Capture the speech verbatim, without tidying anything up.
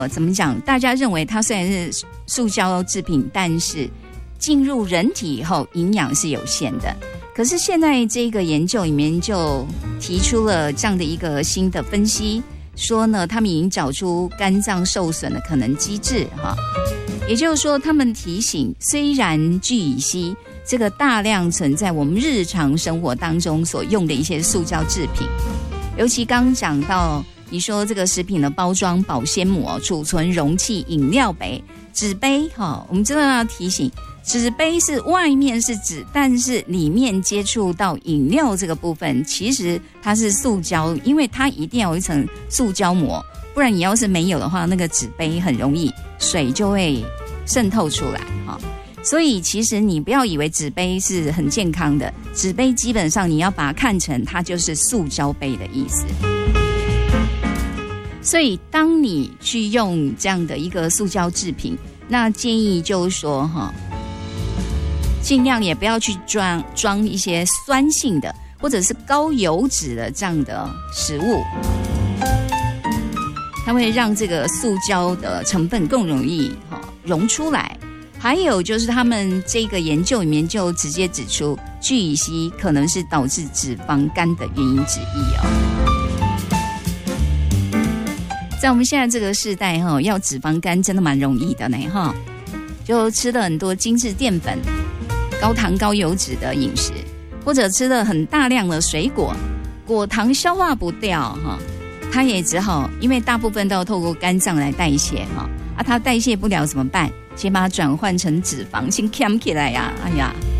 怎么讲？大家认为它虽然是塑胶制品，但是进入人体以后营养是有限的。可是现在这个研究里面就提出了这样的一个新的分析，说呢，他们已经找出肝脏受损的可能机制哈。也就是说，他们提醒，虽然聚乙烯这个大量存在我们日常生活当中所用的一些塑胶制品，尤其刚刚讲到你说这个食品的包装、保鲜膜、储存容器、饮料杯、纸杯哈，我们真的要提醒。纸杯是外面是纸，但是里面接触到饮料这个部分，其实它是塑胶，因为它一定要有一层塑胶膜，不然你要是没有的话，那个纸杯很容易水就会渗透出来哈。所以其实你不要以为纸杯是很健康的，纸杯基本上你要把它看成它就是塑胶杯的意思。所以当你去用这样的一个塑胶制品，那建议就是说哈，尽量也不要去装装一些酸性的或者是高油脂的这样的食物，它会让这个塑胶的成分更容易溶出来。还有就是他们这个研究里面就直接指出，聚乙烯可能是导致脂肪肝的原因之一哦。在我们现在这个世代哈，要脂肪肝真的蛮容易的呢哈，就吃了很多精致淀粉、高糖高油脂的饮食，或者吃了很大量的水果，果糖消化不掉哈，它也只好因为大部分都要透过肝脏来代谢哈，啊它代谢不了怎么办？先把它转换成脂肪，先扛起来呀，哎呀。